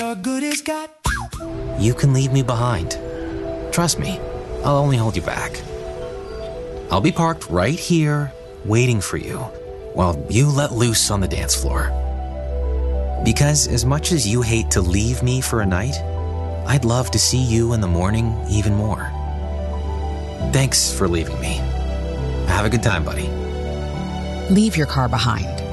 You can leave me behind. Trust me, I'll only hold you back. I'll be parked right here, waiting for you, while you let loose on the dance floor. Because as much as you hate to leave me for a night, I'd love to see you in the morning even more. Thanks for leaving me. Have a good time, buddy. Leave your car behind.